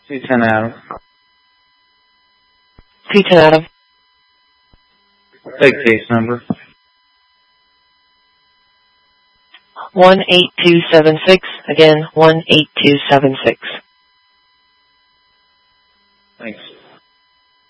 210 Adam. 210 Adam. Take case number. 18276. Again, 18276. Thanks.